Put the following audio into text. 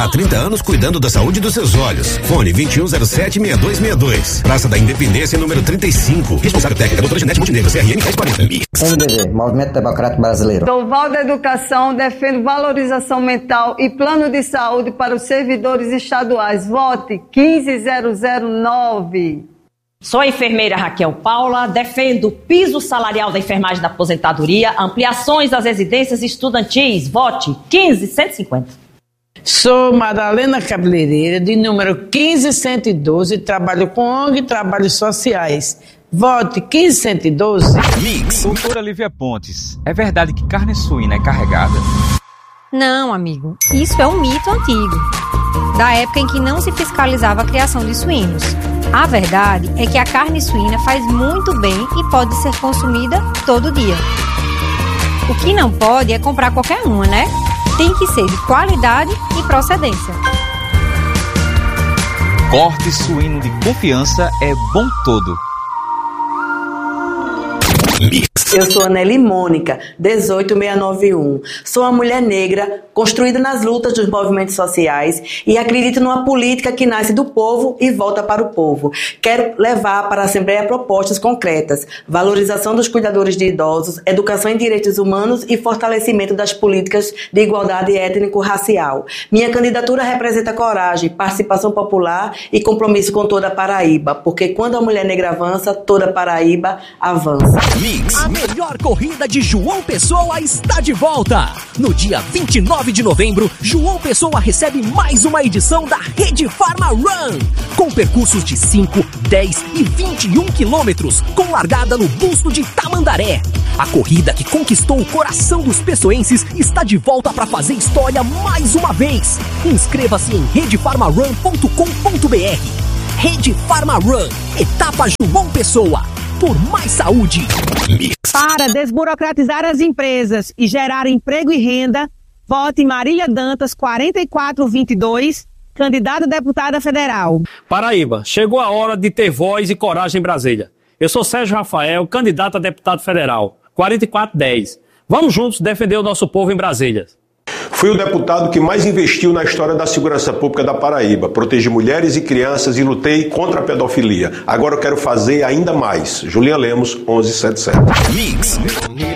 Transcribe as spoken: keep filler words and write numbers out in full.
Há trinta anos cuidando da saúde dos seus olhos. Fone vinte e um zero sete, seis dois seis dois. Praça da Independência, número trinta e cinco. Responsável técnica, doutora Janete Montenegro, C R M dez quarenta. M D B, Movimento Democrático Brasileiro. Doval da Educação defende valorização mental e plano de saúde para os servidores estaduais. Vote quinze zero zero nove. Sou a enfermeira Raquel Paula, defendo o piso salarial da enfermagem da aposentadoria, ampliações das residências estudantis. Vote quinze cento e cinquenta. Sou Madalena Cabeleireira, de número quinze cento e doze, trabalho com O N G e trabalhos sociais. Vote quinze cento e doze. Mix. Doutora Lívia Pontes, é verdade que carne suína é carregada? Não, amigo. Isso é um mito antigo, da época em que não se fiscalizava a criação de suínos. A verdade é que a carne suína faz muito bem e pode ser consumida todo dia. O que não pode é comprar qualquer uma, né? Tem que ser de qualidade e procedência. Corte suíno de confiança é bom todo. Mix. Eu sou a Nelly Mônica, dezoito mil seiscentos e noventa e um. Sou uma mulher negra, construída nas lutas dos movimentos sociais e acredito numa política que nasce do povo e volta para o povo. Quero levar para a Assembleia propostas concretas, valorização dos cuidadores de idosos, educação em direitos humanos e fortalecimento das políticas de igualdade étnico-racial. Minha candidatura representa coragem, participação popular e compromisso com toda a Paraíba, porque quando a mulher negra avança, toda a Paraíba avança. A melhor corrida de João Pessoa está de volta. No dia vinte e nove de novembro, João Pessoa recebe mais uma edição da Rede Farma Run, com percursos de cinco, dez e vinte e um quilômetros, com largada no busto de Tamandaré. A corrida que conquistou o coração dos pessoenses está de volta para fazer história mais uma vez. Inscreva-se em rede farma run ponto com ponto b r. Rede Farma Run, etapa João Pessoa. Por mais saúde. Para desburocratizar as empresas e gerar emprego e renda, vote Marília Dantas, quarenta e quatro vinte e dois, candidata a deputada federal. Paraíba, chegou a hora de ter voz e coragem em Brasília. Eu sou Sérgio Rafael, candidato a deputado federal, quarenta e quatro dez. Vamos juntos defender o nosso povo em Brasília. Fui o deputado que mais investiu na história da segurança pública da Paraíba. Protegi mulheres e crianças e lutei contra a pedofilia. Agora eu quero fazer ainda mais. Juliana Lemos, onze setenta e sete. Mix.